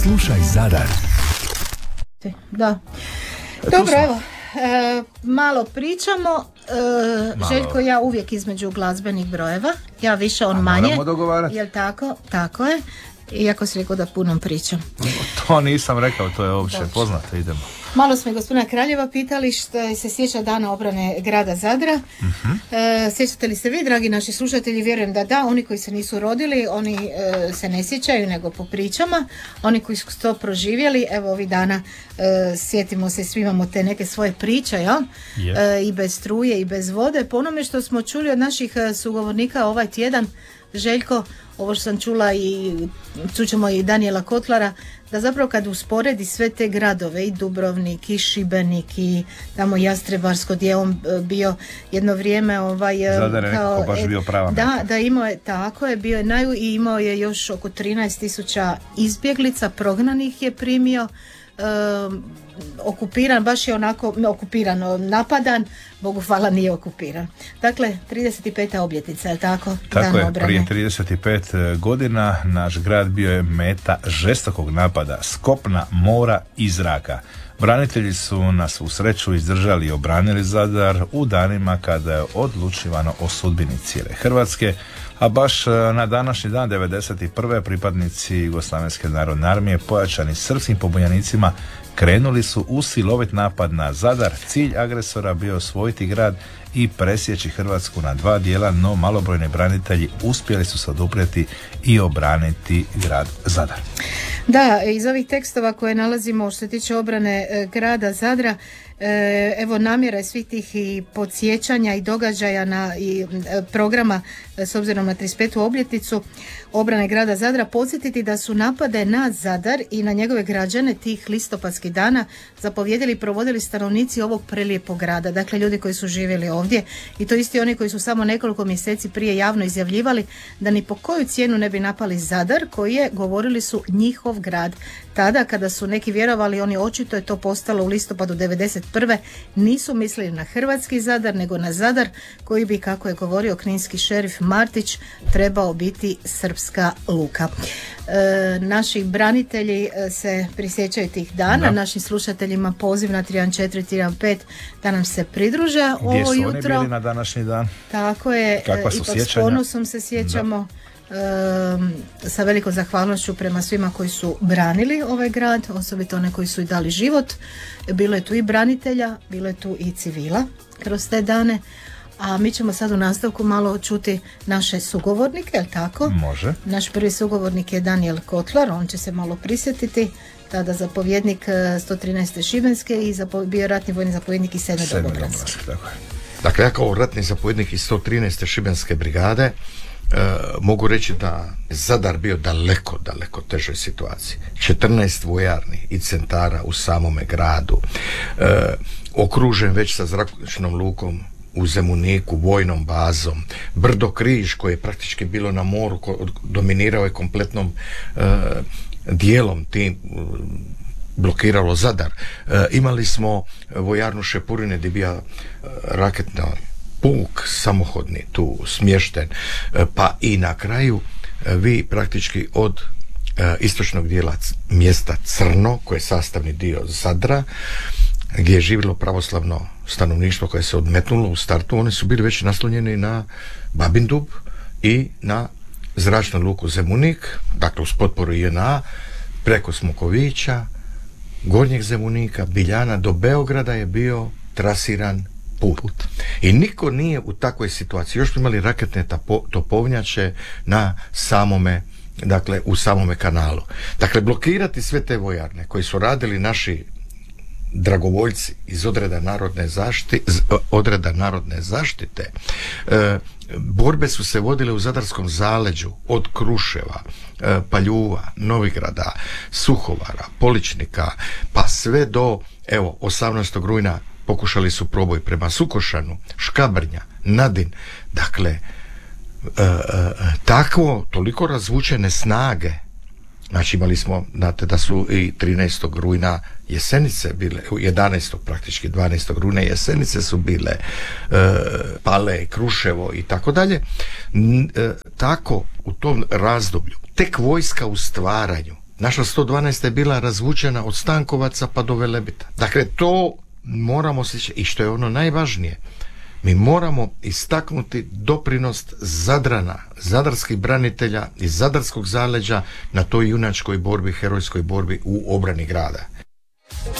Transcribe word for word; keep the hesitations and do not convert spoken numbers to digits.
Slušaj Zadar. Da. Dobro, evo, e, malo pričamo. E, malo. Željko i ja uvijek između glazbenih brojeva. Ja više, on A manje. moramo dogovarati. Jel tako? Tako je. Iako si rekao da punom pričam. To nisam rekao, to je uopće poznato, idemo. Malo smo gospodina Kraljeva pitali što se sjeća dana obrane grada Zadra. Uh-huh. E, sjećate li se vi, dragi naši slušatelji? Vjerujem da da. Oni koji se nisu rodili, oni e, se ne sjećaju nego po pričama. Oni koji su to proživjeli, evo ovih dana e, sjetimo se, svi imamo te neke svoje priče, jel? Yeah. E, i bez struje i bez vode. Po onome što smo čuli od naših sugovornika ovaj tjedan, Željko, ovo što sam čula i čućemo i Danijela Kotlara, da zapravo kad usporedi sve te gradove, i Dubrovnik, i Šibenik, i tamo Jastrebarsko, gdje je on bio jedno vrijeme ovaj, Zadar je kao, baš bio prava da, meta. da imao je, tako je, bio je naju i imao je još oko trinaest tisuća izbjeglica, prognanih je primio. Um, okupiran, baš je onako okupiran, napadan, Bogu hvala nije okupiran. Dakle, trideset peta obljetnica, je li tako? Tako je, prije trideset pet godina naš grad bio je meta žestokog napada s kopna, mora i zraka. Branitelji su na svu sreću izdržali i obranili Zadar u danima kada je odlučivano o sudbini cijele Hrvatske, a baš na današnji dan devedeset prve pripadnici Jugoslavenske narodne armije pojačani srpskim pobunjenicima krenuli su u silovit napad na Zadar. Cilj agresora bio osvojiti grad i presjeći Hrvatsku na dva dijela, no malobrojni branitelji uspjeli su se oduprijeti i obraniti grad Zadar. Da, iz ovih tekstova koje nalazimo što se tiče obrane e, grada Zadra, e, evo namjera je svih tih i podsjećanja i događaja na i e, programa e, s obzirom na trideset petu obljetnicu obrane grada Zadra podsjetiti da su napade na Zadar i na njegove građane tih listopadskih dana zapovjedili i provodili stanovnici ovog prelijepog grada, dakle ljudi koji su živjeli ovdje, i to isti oni koji su samo nekoliko mjeseci prije javno izjavljivali da ni po koju cijenu ne bi napali Zadar, koji je, govorili su, njihov grad. Tada kada su neki vjerovali, oni očito je to postalo u listopadu devedeset prve, nisu mislili na hrvatski Zadar nego na Zadar koji bi, kako je govorio kninski šerif Martić, trebao biti srpska luka. E, naši branitelji se prisjećaju tih dana, da. Našim slušateljima poziv na tri jedan četiri tri jedan pet da nam se pridruže ovo jutro. Gdje su oni bili na današnji dan? Tako je, kakva su ipak sjećanja? S ponosom se sjećamo. Um, sa velikom zahvalnošću prema svima koji su branili ovaj grad, osobito one koji su i dali život. Bilo je tu i branitelja, bilo je tu i civila kroz te dane, a mi ćemo sad u nastavku malo čuti naše sugovornike, jel tako? Može. Naš prvi sugovornik je Danijel Kotlar, on će se malo prisjetiti, tada zapovjednik sto trinaeste Šibenske i zapo- bio ratni vojni zapovjednik i sedme Domobranske. Dakle, ja kao ratni zapovjednik iz sto trinaeste Šibenske brigade E, mogu reći da je Zadar bio daleko, daleko težoj situaciji. četrnaest vojarni i centara u samome gradu, e, okružen već sa zračnom lukom u Zemuniku, vojnom bazom, Brdo Križ koje je praktički bilo na moru, ko, dominirao je kompletnom e, dijelom tim blokiralo Zadar. E, imali smo vojarnu Šepurine gdje bio raketna puk samohodni tu smješten, pa i na kraju vi praktički od e, istočnog dijela mjesta Crno, koje je sastavni dio Zadra, gdje je živjelo pravoslavno stanovništvo koje se odmetnulo u startu, oni su bili već naslonjeni na Babindub i na zračnu luku Zemunik, dakle uz potporu J N A, preko Smokovića, Gornjeg Zemunika, Biljana do Beograda je bio trasiran put. put. I niko nije u takvoj situaciji. Još smo imali raketne tapo, topovnjače na samome, dakle u samome kanalu. Dakle, blokirati sve te vojarne koji su radili naši dragovoljci iz odreda narodne zaštite, odreda narodne zaštite, e, borbe su se vodile u Zadarskom zaleđu od Kruševa, e, Paljuva, Novigrada, Suhovara, Poličnika, pa sve do, evo, osamnaestog rujna pokušali su proboj prema Sukošanu, Škabrnja, Nadin. Dakle, e, e, takvo, toliko razvučene snage. Znači imali smo, znate da su i trinaestog rujna Jesenice bile, jedanaestog praktički, dvanaestog rujna Jesenice su bile, e, Pale, Kruševo i tako dalje. E, tako u tom razdoblju tek vojska u stvaranju Naša sto dvanaesta je bila razvučena od Stankovaca pa do Velebita. Dakle, to moramo se, i što je ono najvažnije, mi moramo istaknuti doprinos Zadrana, zadarskih branitelja iz zadarskog zaleđa na toj junačkoj borbi, herojskoj borbi u obrani grada.